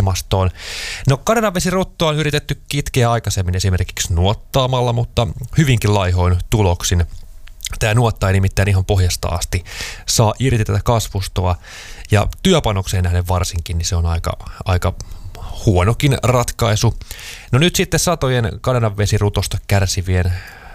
ilmastoon. No kadenavesiruttoa on yritetty kitkeä aikaisemmin esimerkiksi nuottaamalla, mutta hyvinkin laihoin tuloksin. Tämä nuotta ei nimittäin ihan pohjasta asti saa irti tätä kasvustoa ja työpanokseen nähden varsinkin, niin se on aika huonokin ratkaisu. No nyt sitten satojen kadenavesirutosta kärsivien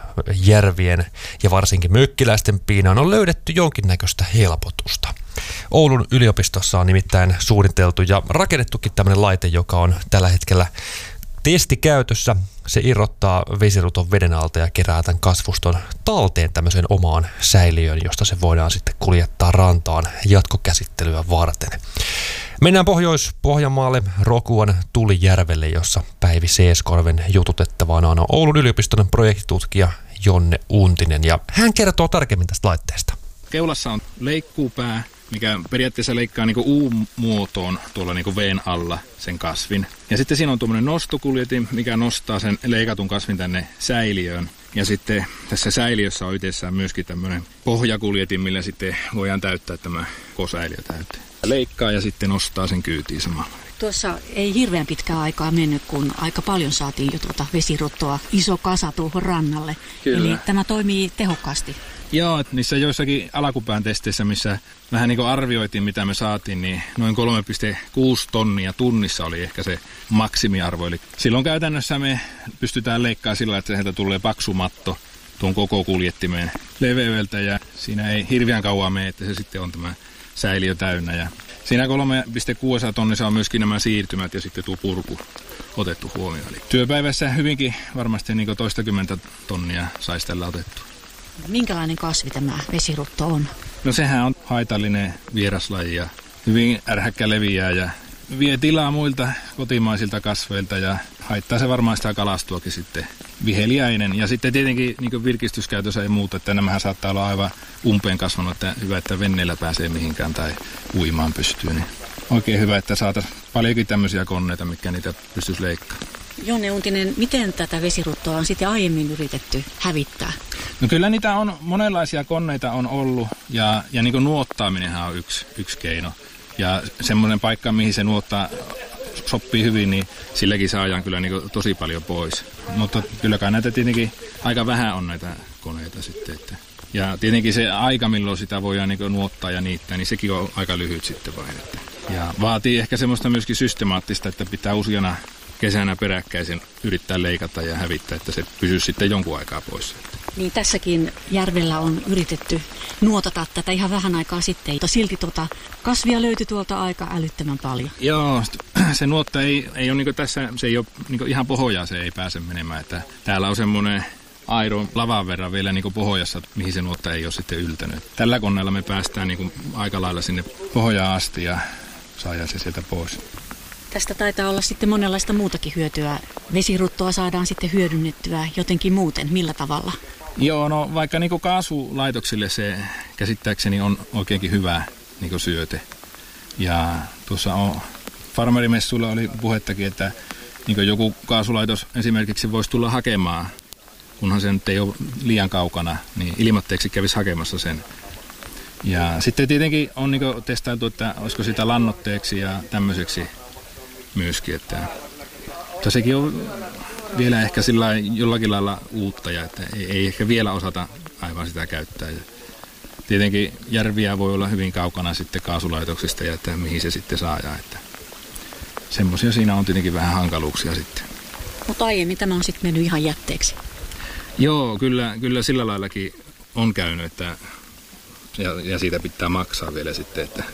järvien ja varsinkin mökkiläisten piinaan on löydetty jonkinnäköistä helpotusta. Oulun yliopistossa on nimittäin suunniteltu ja rakennettukin tämmöinen laite, joka on tällä hetkellä testikäytössä. Se irrottaa vesiruton veden alta ja kerää tämän kasvuston talteen tämmöiseen omaan säiliöön, josta se voidaan sitten kuljettaa rantaan jatkokäsittelyä varten. Mennään Pohjois-Pohjanmaalle Rokuan Tulijärvelle, jossa Päivi Seeskorven jututettavana on Oulun yliopiston projektitutkija Jonne Untinen, ja hän kertoo tarkemmin tästä laitteesta. Keulassa on leikkuupää, mikä periaatteessa leikkaa niin kuin U-muotoon tuolla niin kuin veen alla sen kasvin. Ja sitten siinä on tuommoinen nostokuljetin, mikä nostaa sen leikatun kasvin tänne säiliöön. Ja sitten tässä säiliössä on itsessään myöskin tämmöinen pohjakuljetin, millä sitten voidaan täyttää tämä kosäiliö täyteen. Leikkaa ja sitten nostaa sen kyytiin samalla. Tuossa ei hirveän pitkää aikaa mennyt, kun aika paljon saatiin jo tuota vesiruttoa, iso kasa tuohon rannalle. Kyllä. Eli tämä toimii tehokkaasti. Joo, että niissä joissakin alkupään testeissä, missä vähän niin kuin arvioitiin, mitä me saatiin, niin noin 3,6 tonnia tunnissa oli ehkä se maksimiarvo. Eli silloin käytännössä me pystytään leikkaamaan sillä, että sieltä tulee paksu matto tuon koko kuljettimeen leveydeltä, ja siinä ei hirveän kauan mene, että se sitten on tämä säiliö täynnä. Ja siinä 3,6 tonnissa on myöskin nämä siirtymät ja sitten tuo purku otettu huomioon. Eli työpäivässä hyvinkin varmasti niin kuin 20 tonnia saisi tällä otettu. Minkälainen kasvi tämä vesirutto on? No sehän on haitallinen vieraslaji ja hyvin ärhäkkä leviää ja vie tilaa muilta kotimaisilta kasveilta ja haittaa se varmaan sitä kalastuakin sitten viheliäinen. Ja sitten tietenkin niin virkistyskäytössä ei muuta, että nämähän saattaa olla aivan umpeen kasvanut, että hyvä, että venneellä pääsee mihinkään tai uimaan pystyy. Niin oikein hyvä, että saataisiin paljonkin tämmöisiä koneita, mitkä niitä pystyisi leikkaamaan. Jonne Untinen, miten tätä vesiruttoa on sitten aiemmin yritetty hävittää? No kyllä niitä on, monenlaisia koneita on ollut ja niin kuin nuottaaminenhan on yksi keino. Ja semmoinen paikka, mihin se nuottaa sopii hyvin, niin silläkin saadaan kyllä niin kuin tosi paljon pois. Mutta kylläkään näitä tietenkin aika vähän on näitä koneita sitten. Että. Ja tietenkin se aika, milloin sitä voidaan niin kuin nuottaa ja niittää, niin sekin on aika lyhyt sitten vain. Ja vaatii ehkä semmoista myöskin systemaattista, että pitää useana kesänä peräkkäisen yrittää leikata ja hävittää, että se pysyy sitten jonkun aikaa pois. Niin tässäkin järvellä on yritetty nuotata tätä ihan vähän aikaa sitten, mutta silti kasvia löytyi tuolta aika älyttömän paljon. Joo, se nuotta ei ole niin tässä, se ei ole niin ihan pohjaa, se ei pääse menemään. Että täällä on semmoinen aidon lavan verran vielä niin pohjassa, mihin se nuotta ei ole sitten yltänyt. Tällä koneella me päästään niin aika lailla sinne pohjaan asti ja saadaan se sieltä pois. Tästä taitaa olla sitten monenlaista muutakin hyötyä. Vesiruttoa saadaan sitten hyödynnettyä jotenkin muuten. Millä tavalla? Joo, no vaikka niin kaasulaitoksille se käsittääkseni on oikeinkin hyvä niin syöte. Ja tuossa farmerimessuilla oli puhettakin, että niin joku kaasulaitos esimerkiksi voisi tulla hakemaan, kunhan se nyt ei ole liian kaukana, niin ilmoitteeksi kävisi hakemassa sen. Ja sitten tietenkin on niin testailtu, että olisiko sitä lannoitteeksi ja tämmöiseksi myöskin, että sekin on vielä ehkä sillä jollakin lailla uutta ja että ei ehkä vielä osata aivan sitä käyttää. Ja tietenkin järviä voi olla hyvin kaukana sitten kaasulaitoksista ja että mihin se sitten saadaan, että semmoisia siinä on tietenkin vähän hankaluuksia sitten. Mutta aiemmin tämä on sitten mennyt ihan jätteeksi. Joo, kyllä sillä laillakin on käynyt, että ja siitä pitää maksaa vielä sitten, että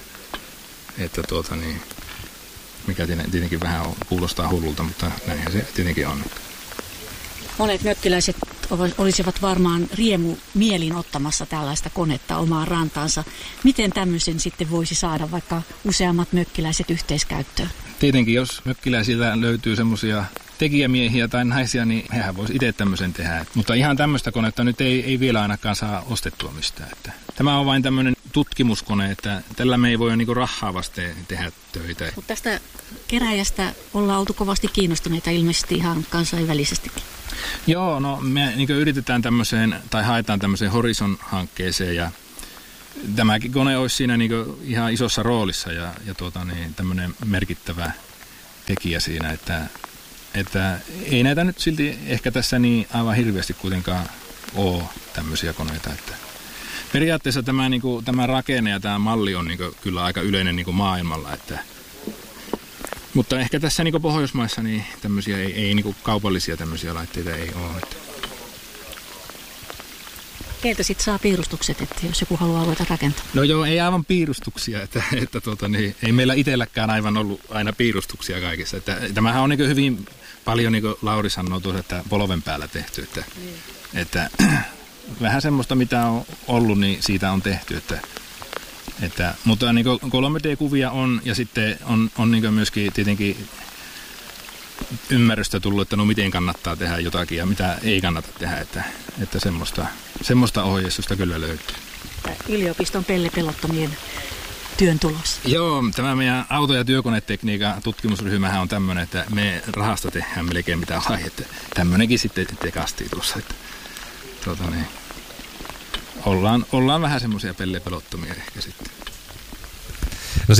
mikä tietenkin vähän kuulostaa hullulta, mutta näinhän se tietenkin on. Monet mökkiläiset olisivat varmaan mielin ottamassa tällaista konetta omaan rantaansa. Miten tämmöisen sitten voisi saada vaikka useammat mökkiläiset yhteiskäyttöön? Tietenkin, jos mökkiläisiltä löytyy semmoisia tekijämiehiä tai naisia, niin hehän voisi itse tämmöisen tehdä. Mutta ihan tämmöistä konetta nyt ei vielä ainakaan saa ostettua mistään. Että tämä on vain tämmöinen tutkimuskone, että tällä me ei voi niinku rahaa vasten tehdä töitä. Mutta tästä keräjästä ollaan oltu kovasti kiinnostuneita ilmeisesti ihan kansainvälisestikin. Joo, no me niin yritetään tämmöiseen tai haetaan tämmöiseen Horizon-hankkeeseen ja tämäkin kone olisi siinä niin ihan isossa roolissa ja tämmöinen merkittävä tekijä siinä, että ei näitä nyt silti ehkä tässä niin aivan hirveästi kuitenkaan ole tämmöisiä koneita. Että periaatteessa tämä rakenne ja tämä malli on kyllä aika yleinen maailmalla, mutta ehkä tässä Pohjoismaissa niin tämmöisiä ei kaupallisia tämmöisiä laitteita ei ole. Että. Keiltä sitten saa piirustukset, että jos joku haluaa ruveta rakentaa? No joo, ei aivan piirustuksia, että ei meillä itselläkään aivan ollut aina piirustuksia kaikissa. Että tämähän on hyvin paljon, niin kuin Lauri sanoo tuossa, että polven päällä tehty, että vähän semmoista, mitä on ollut, niin siitä on tehty. Mutta 3D-kuvia on ja sitten on myöskin tietenkin ymmärrystä tullut, että no miten kannattaa tehdä jotakin ja mitä ei kannata tehdä, että semmoista ohjeistusta kyllä löytyy. Yliopiston pellepelottomien työn tulos. Joo, tämä meidän auto- ja työkonetekniikan tutkimusryhmähän on tämmöinen, että me rahasta tehdään melkein mitä vai, että tämmöinenkin sitten tekastiin tuossa, että ollaan vähän semmoisia pellepelottomia ehkä sitten. No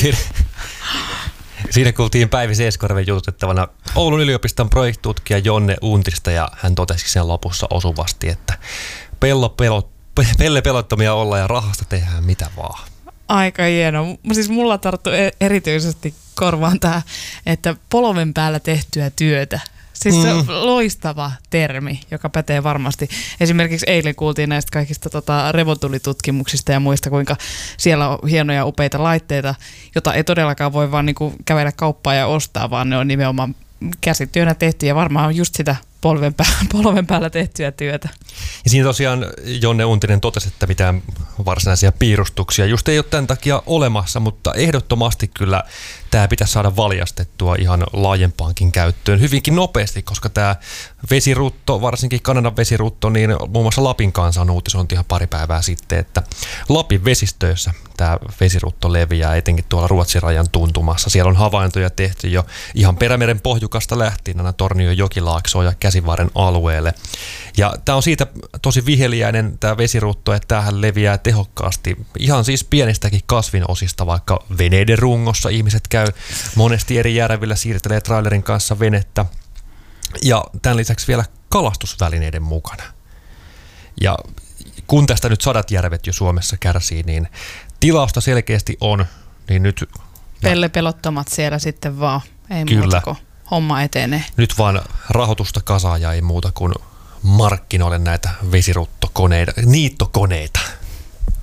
siinä kuultiin Päivi Seeskorven jututettavana Oulun yliopiston projektitutkija Jonne Untista, ja hän totesi sen lopussa osuvasti, että pellepelottomia ollaan ja rahasta tehdään mitä vaan. Aika hieno. Siis mulla tarttui erityisesti korvaan tämä, että polven päällä tehtyä työtä. Siis se on loistava termi, joka pätee varmasti. Esimerkiksi eilen kuultiin näistä kaikista revontulitutkimuksista ja muista, kuinka siellä on hienoja upeita laitteita, jota ei todellakaan voi vaan niinku kävellä kauppaan ja ostaa, vaan ne on nimenomaan käsityönä tehty ja varmaan just sitä polven päällä tehtyä työtä. Ja siinä tosiaan Jonne Untinen totesi, että mitään varsinaisia piirustuksia just ei ole tämän takia olemassa, mutta ehdottomasti kyllä tämä pitäisi saada valjastettua ihan laajempaankin käyttöön hyvinkin nopeasti, koska tämä vesirutto, varsinkin Kanadan vesirutto, niin muun muassa Lapin kanssa on uutisointi ihan pari päivää sitten, että Lapin vesistöissä tämä vesirutto leviää, etenkin tuolla Ruotsin rajan tuntumassa. Siellä on havaintoja tehty jo ihan Perämeren pohjukasta lähtien aina Tornion jokilaaksoon ja Käsivarren alueelle. Ja tämä on siitä tosi viheliäinen tämä vesirutto, että tämähän leviää tehokkaasti ihan siis pienistäkin kasvinosista, vaikka veneiden rungossa ihmiset käy monesti eri järvillä, siirtelee trailerin kanssa venettä ja tämän lisäksi vielä kalastusvälineiden mukana. Ja kun tästä nyt 100 järvet jo Suomessa kärsii, niin tilausta selkeästi on, niin nyt pellepelottomat siellä sitten vaan, ei muuta kuin homma etenee. Nyt vaan rahoitusta kasaan ja ei muuta kuin markkinoille näitä vesiruttokoneita, niittokoneita.